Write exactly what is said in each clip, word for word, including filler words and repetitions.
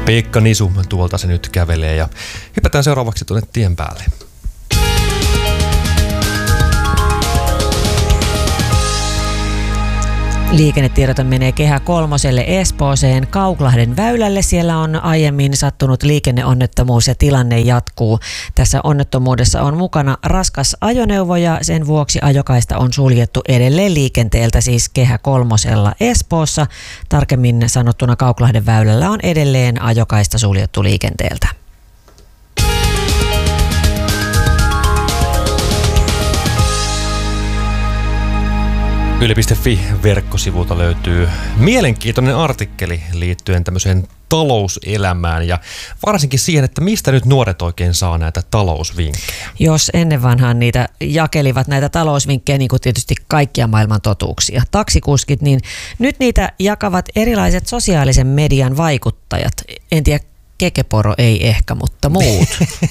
Pekka Nisu tuolta se nyt kävelee ja hypätään seuraavaksi tuonne tien päälle. Liikennetiedote menee Kehä kolmoselle Espooseen Kauklahden väylälle. Siellä on aiemmin sattunut liikenneonnettomuus ja tilanne jatkuu. Tässä onnettomuudessa on mukana raskas ajoneuvo ja sen vuoksi ajokaista on suljettu edelleen liikenteeltä, siis Kehä kolmosella Espoossa. Tarkemmin sanottuna Kauklahden väylällä on edelleen ajokaista suljettu liikenteeltä. Yle piste fi-verkkosivulta löytyy mielenkiintoinen artikkeli liittyen tämmöiseen talouselämään ja varsinkin siihen, että mistä nyt nuoret oikein saa näitä talousvinkkejä. Jos ennen vanhaan niitä jakelivat näitä talousvinkkejä, niin kuin tietysti kaikkia maailman totuuksia, taksikuskit, niin nyt niitä jakavat erilaiset sosiaalisen median vaikuttajat. En tiedä, Kekeporo ei ehkä, mutta muut.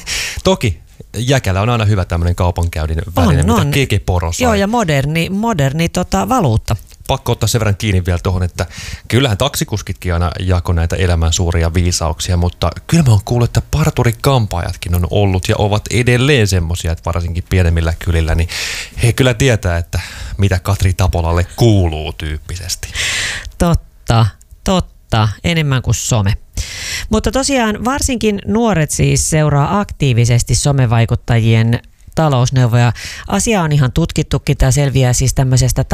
Toki. Jäkälä on aina hyvä tämmöinen kaupankäynnin väline, mitä Kekeporo sai. Joo, ja moderni, moderni tota, valuutta. Pakko ottaa sen verran kiinni vielä tuohon, että kyllähän taksikuskitkin aina jako näitä elämän suuria viisauksia, mutta kyllä mä oon kuullut, että parturikampaajatkin on ollut ja ovat edelleen semmoisia, että varsinkin pienemmillä kylillä, niin he kyllä tietää, että mitä Katri Tapolalle kuuluu tyyppisesti. Totta, totta, enemmän kuin some. Mutta tosiaan varsinkin nuoret siis seuraa aktiivisesti somevaikuttajien talousneuvoja. Asia on ihan tutkittukin. Tämä selviää siis tämmöisestä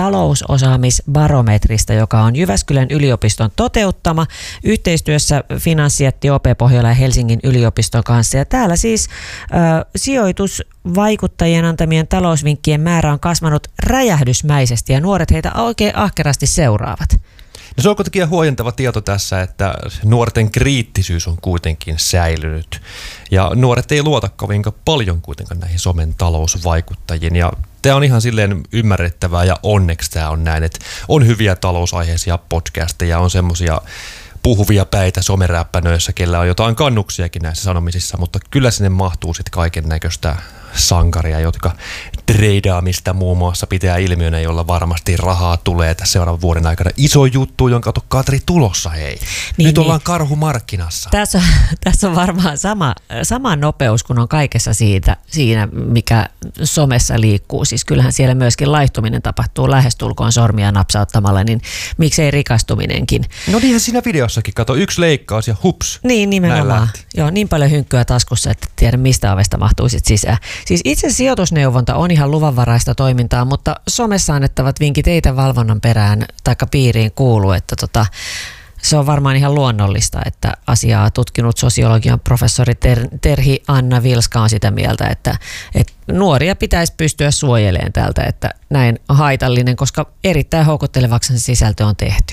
talousosaamisbarometrista, joka on Jyväskylän yliopiston toteuttama yhteistyössä Finanssijätti O P Pohjola ja Helsingin yliopiston kanssa. Ja täällä siis äh, sijoitusvaikuttajien antamien talousvinkkien määrä on kasvanut räjähdysmäisesti ja nuoret heitä oikein ahkerasti seuraavat. No se on kuitenkin huojentava tieto tässä, että nuorten kriittisyys on kuitenkin säilynyt. Ja nuoret ei luota kovinkaan paljon kuitenkaan näihin somen talousvaikuttajiin. Ja tämä on ihan silleen ymmärrettävää ja onneksi tämä on näin, että on hyviä talousaiheisia podcasteja, on semmoisia puhuvia päitä someräppänöissä, kellä on jotain kannuksiakin näissä sanomisissa, mutta kyllä sinne mahtuu sitten kaiken näköistä sankaria, jotka treidaamista muun muassa pitää ilmiönä, jolla varmasti rahaa tulee tässä seuraavan vuoden aikana. Iso juttu, jonka on Katri tulossa, hei. Niin, Nyt ollaan niin. Karhumarkkinassa. Tässä, tässä on varmaan sama, sama nopeus, kun on kaikessa siitä, siinä, mikä somessa liikkuu. Siis kyllähän siellä myöskin laihtuminen tapahtuu lähestulkoon sormia napsauttamalla, niin miksei rikastuminenkin. No niinhän siinä videossakin, kato, yksi leikkaus ja hups. Niin, nimenomaan. Joo, niin paljon hynkkyä taskussa, että tiedä mistä ovesta mahtuu sit sisään. Siis itse sijoitusneuvonta on ihan luvanvaraista toimintaa, mutta somessa annettavat vinkit ei tämän valvonnan perään taikka piiriin kuulu, että tota, se on varmaan ihan luonnollista, että asiaa tutkinut sosiologian professori Ter- Terhi Anna Vilska on sitä mieltä, että, että nuoria pitäisi pystyä suojelemaan tältä, että näin haitallinen, koska erittäin houkuttelevaksi se sisältö on tehty.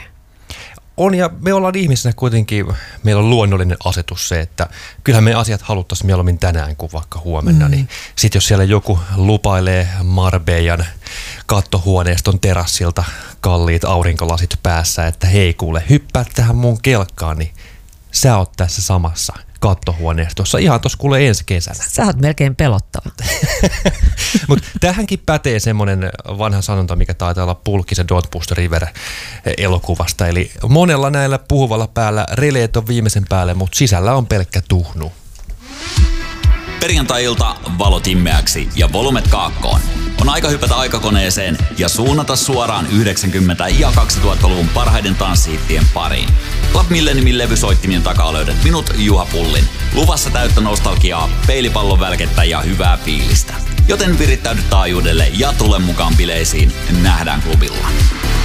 On, ja me ollaan ihmisenä kuitenkin, meillä on luonnollinen asetus se, että kyllähän me asiat haluttaisiin mieluummin tänään kuin vaikka huomenna, mm. niin sitten jos siellä joku lupailee Marbeijan kattohuoneiston terassilta kalliit aurinkolasit päässä, että hei kuule, hyppää tähän mun kelkkaan, niin sä oot tässä samassa kattohuoneistossa ihan tuossa kuule ensi kesänä. Sä oot melkein pelottava. Mutta tähänkin pätee semmoinen vanha sanonta, mikä taitaa olla Pulkkisen Don't Push the River -elokuvasta. Eli monella näillä puhuvalla päällä releet on viimeisen päälle, mutta sisällä on pelkkä tuhnu. Perjantai-ilta valot immeäksi ja volumet kaakkoon. On aika hypätä aikakoneeseen ja suunnata suoraan yhdeksänkymmentä- ja kaksituhattaluvun parhaiden tanssihittien pariin. Club Milleniumin levysoittimien takaa löydät minut, Juha Pullin. Luvassa täyttä nostalgiaa, peilipallon välkettä ja hyvää fiilistä. Joten virittäydy taajuudelle ja tule mukaan bileisiin. Nähdään klubilla.